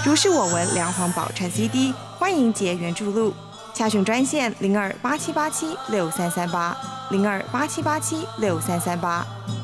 如是我闻梁皇宝忏 CD， 欢迎结缘注录。洽询专线0287876338，0287876338。